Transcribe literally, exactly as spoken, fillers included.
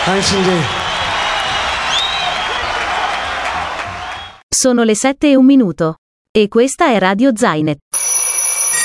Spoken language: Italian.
당신들. Sono le sette e un minuto. E questa è Radio Zainet.